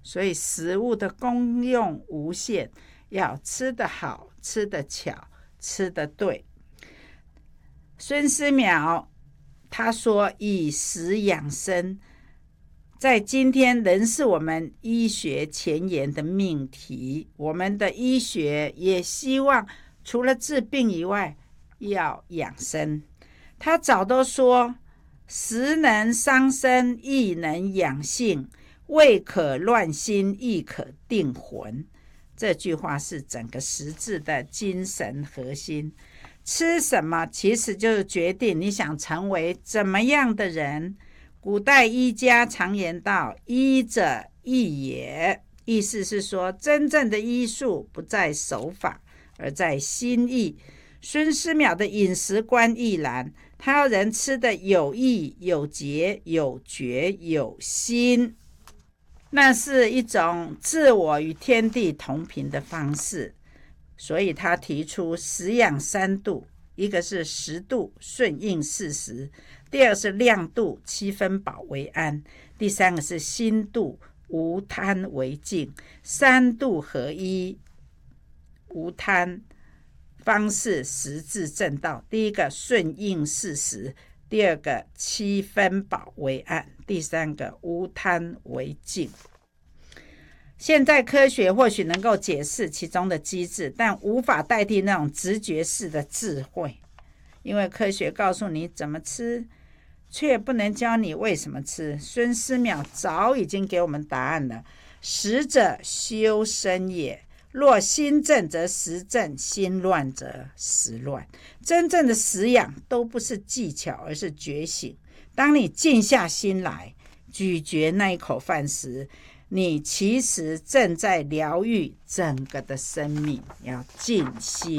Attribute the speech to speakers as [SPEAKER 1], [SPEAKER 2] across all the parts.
[SPEAKER 1] 所以食物的功用无限，要吃得好，吃得巧，吃得对。孙思邈他说以食养生，在今天仍是我们医学前沿的命题。我们的医学也希望除了治病以外要养生。他早都说食能伤身，亦能养性，胃可乱心，亦可定魂。这句话是整个食治的精神核心。吃什么其实就是决定你想成为怎么样的人。古代医家常言道，医者意也，意思是说真正的医术不在手法，而在心意。孙思邈的饮食观亦然，他要人吃的有意有节有觉有心，那是一种自我与天地同频的方式。所以他提出食养3度，一个是食度，顺应四时；第二个是量度，7分饱为安；第三个是心度，无贪为静。3度合一，无贪方是食治正道。第一个顺应四时，第二个7分饱为安，第三个无贪为静。现在科学或许能够解释其中的机制，但无法代替那种直觉式的智慧。因为科学告诉你怎么吃，却不能教你为什么吃。孙思邈早已经给我们答案了：食者修身也，若心正则食正，心乱则食乱。真正的食养都不是技巧，而是觉醒。当你静下心来咀嚼那一口饭时，你其实正在疗愈整个的生命。要静心。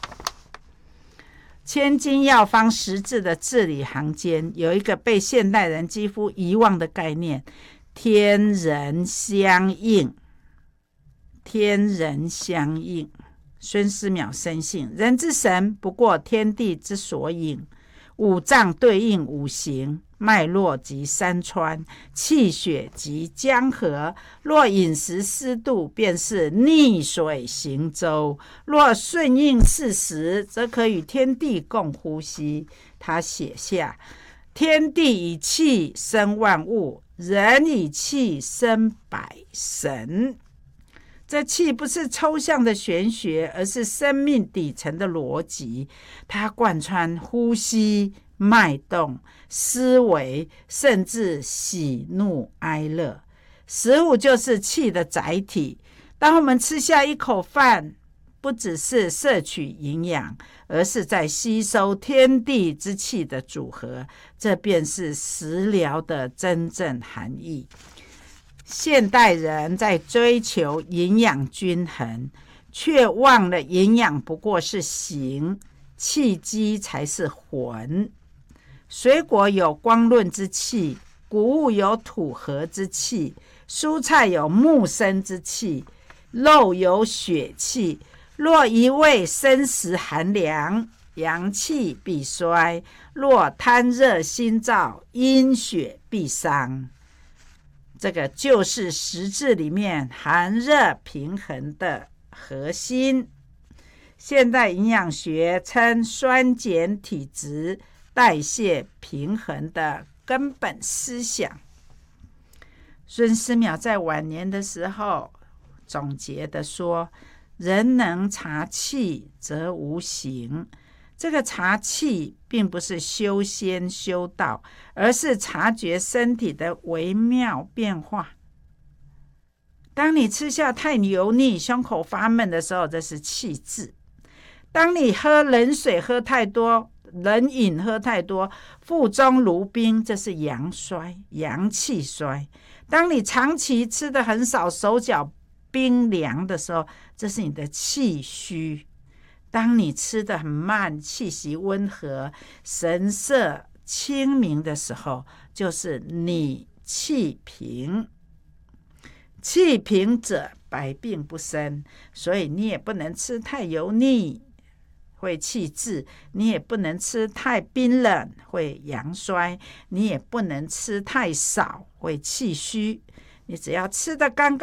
[SPEAKER 1] 千金药方实质的字里行间有一个被现代人几乎遗忘的概念：天人相应。天人相应，孙思邈深信人之神不过天地之所引，五脏对应五行，脉络即山川，气血即江河。若饮食失度，便是逆水行舟；若顺应四时，则可与天地共呼吸。他写下：天地以气生万物，人以气生百神。这气不是抽象的玄学，而是生命底层的逻辑。它贯穿呼吸、脉动、思维，甚至喜怒哀乐。食物就是气的载体。当我们吃下一口饭，不只是摄取营养，而是在吸收天地之气的组合，这便是食疗的真正含义。现代人在追求营养均衡，却忘了营养不过是形，气机才是魂。水果有光润之气，谷物有土和之气，蔬菜有木生之气，肉有血气。若一味生食寒凉，阳气必衰；若贪热心燥，阴血必伤。这个就是食治里面寒热平衡的核心。现代营养学称酸碱体质代谢平衡的根本思想。孙思邈在晚年的时候总结的说：人能察气则无形。这个察气并不是修仙修道，而是察觉身体的微妙变化。当你吃下太油腻、胸口发闷的时候，这是气滞；当你喝冷水喝太多、冷饮喝太多，腹中如冰，这是阳衰、阳气衰；当你长期吃的很少、手脚冰凉的时候，这是你的气虚；当你吃得很慢，气息温和，神色清明的时候，就是你气平。气平者百病不生，所以你也不能吃太油腻，会气滞；你也不能吃太冰冷，会阳衰；你也不能吃太少，会气虚。你只要吃得刚刚